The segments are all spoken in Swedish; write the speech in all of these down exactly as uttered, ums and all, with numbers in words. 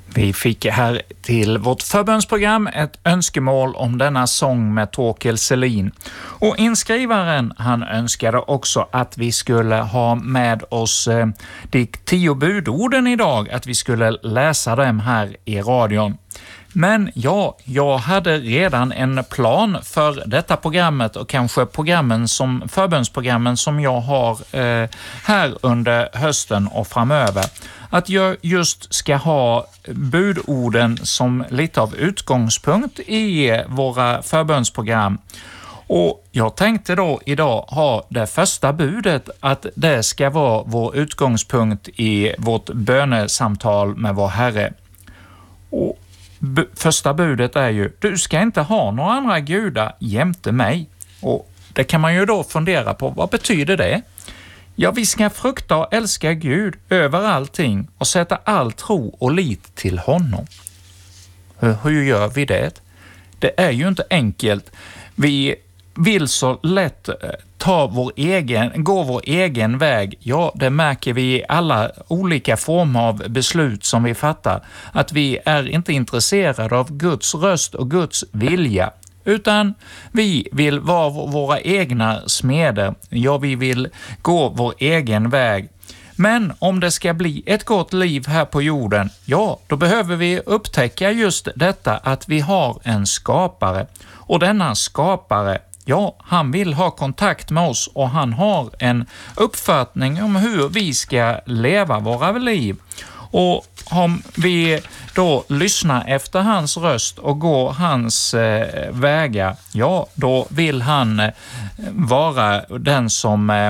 Vi fick här till vårt förbönsprogram ett önskemål om denna sång med Torkel Selin. Och inskrivaren, han önskade också att vi skulle ha med oss eh, de tio budorden idag, att vi skulle läsa dem här i radion. Men ja, jag hade redan en plan för detta programmet och kanske programmen som, förbönsprogrammen som jag har eh, här under hösten och framöver. Att jag just ska ha budorden som lite av utgångspunkt i våra förbönsprogram. Och jag tänkte då idag ha det första budet, att det ska vara vår utgångspunkt i vårt bönesamtal med vår Herre. Och B- första budet är ju, du ska inte ha några andra gudar jämte mig. Och det kan man ju då fundera på, vad betyder det? Ja, vi ska frukta och älska Gud över allting och sätta all tro och lit till honom. Hur, hur gör vi det? Det är ju inte enkelt. Vi vill så lätt ta vår egen, gå vår egen väg. Ja, det märker vi i alla olika former av beslut som vi fattar. Att vi är inte intresserade av Guds röst och Guds vilja. Utan vi vill vara våra egna smeder. Ja, vi vill gå vår egen väg. Men om det ska bli ett gott liv här på jorden, ja, då behöver vi upptäcka just detta att vi har en skapare. Och denna skapare, ja, han vill ha kontakt med oss och han har en uppfattning om hur vi ska leva våra liv. Och om vi då lyssnar efter hans röst och går hans eh, vägar, ja, då vill han eh, vara den som eh,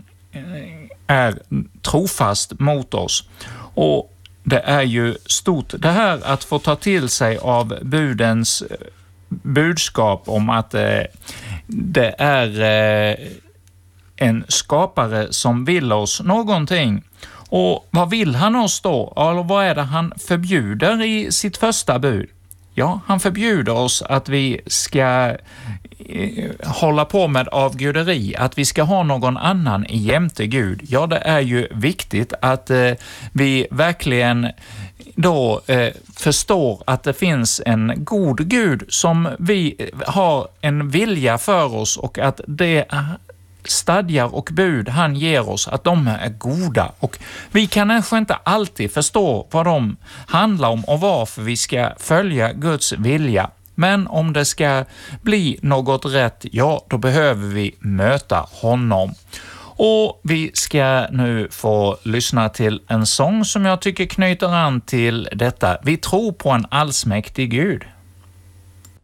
är trofast mot oss. Och det är ju stort det här att få ta till sig av budens budskap om att eh, det är eh, en skapare som vill oss någonting. Och vad vill han oss då? Eller vad är det han förbjuder i sitt första bud? Ja, han förbjuder oss att vi ska eh, hålla på med avguderi, att vi ska ha någon annan jämte Gud. Ja, det är ju viktigt att eh, vi verkligen då eh, förstår att det finns en god Gud som vi har en vilja för oss och att det stadgar och bud han ger oss, att de är goda. Och vi kan kanske inte alltid förstå vad de handlar om och varför vi ska följa Guds vilja. Men om det ska bli något rätt, ja, då behöver vi möta honom. Och vi ska nu få lyssna till en sång som jag tycker knyter an till detta. Vi tror på en allsmäktig Gud.